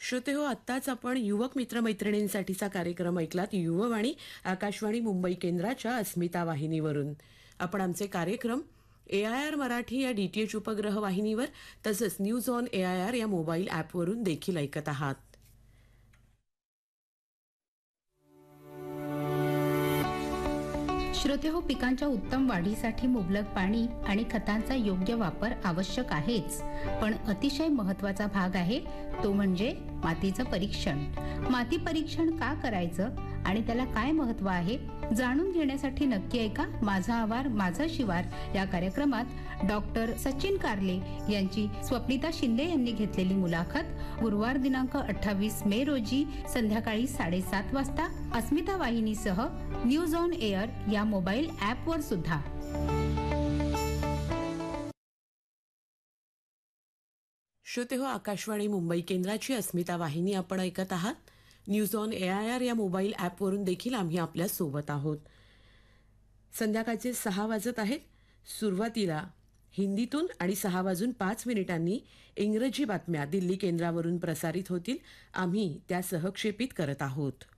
श्रोते हो, आत्ताच आपण युवक मित्रमैत्रिणींसाठीचा कार्यक्रम ऐकलात. युववाणी आकाशवाणी मुंबई केंद्राच्या अस्मिता वाहिनीवरून. आपण आमचे कार्यक्रम AIR मराठी या DTH उपग्रह वाहिनीवर तसंच न्यूज ऑन AIR या मोबाईल ॲपवरून देखील ऐकत आहात. श्रोते हो, पिकांच्या उत्तम वाढीसाठी मुबलक पाणी आणि खतांचा योग्य वापर आवश्यक आहेच, पण अतिशय महत्त्वाचा भाग आहे तो म्हणजे मातीचं परीक्षण. माती परीक्षण का करायचं आणि त्याला काय महत्त्व आहे जाणून घेण्यासाठी नक्की ऐका माझा आवार माझा शिवार या कार्यक्रमात डॉक्टर सचिन कारले यांची स्वप्निता शिंदे यांनी घेतलेली मुलाखत गुरुवार दिनांक 28 मे रोजी संध्याकाळी 7:30 वाजता अस्मिता वाहिनीसह न्यूज ऑन एअर या मोबाईल ॲपवर सुद्धा. श्रोते हो, आकाशवाणी मुंबई केंद्राची अस्मिता वाहिनी आपण ऐकत आहात. न्यूज ऑन AIR या मोबाईल ॲपवरून देखील आम्ही आपल्या सोबत आहोत. संध्याकाळचे 6 वाजत आहेत. सुरुवातीला हिंदीतून आणि 6:05 इंग्रजी बातम्या दिल्ली केंद्रावरून प्रसारित होतील. आम्ही त्या सहक्षेपित करत आहोत.